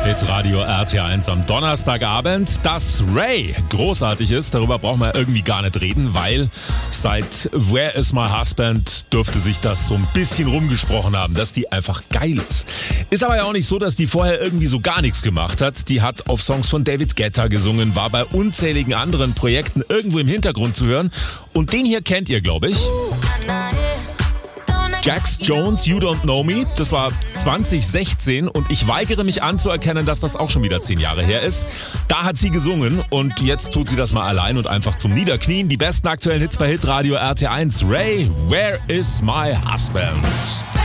Hitradio RT1 am Donnerstagabend. Dass Ray großartig ist, darüber brauchen wir irgendwie gar nicht reden, weil seit Where is My Husband dürfte sich das so ein bisschen rumgesprochen haben, dass die einfach geil ist. Ist aber ja auch nicht so, dass die vorher irgendwie so gar nichts gemacht hat. Die hat auf Songs von David Guetta gesungen, war bei unzähligen anderen Projekten irgendwo im Hintergrund zu hören. Und den hier kennt ihr, glaube ich. Jax Jones, You Don't Know Me, das war 2016 und ich weigere mich anzuerkennen, dass das auch schon wieder 10 Jahre her ist. Da hat sie gesungen und jetzt tut sie das mal allein und einfach zum Niederknien. Die besten aktuellen Hits bei Hitradio RT1. Ray, Where is My Husband?